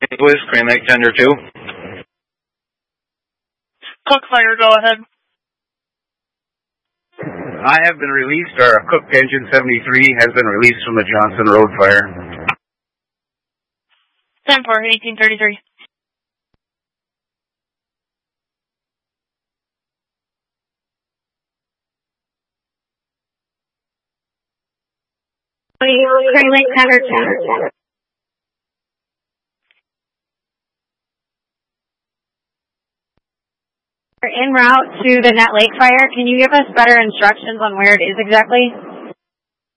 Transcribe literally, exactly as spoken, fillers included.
Lewis, Crane Lake Tender two. Cook Fire, go ahead. I have been released, or Cook Engine seventy-three has been released from the Johnson Road fire. ten four, eighteen thirty-three. Crane Lake Tender two. En route to the Net Lake fire, can you give us better instructions on where it is exactly?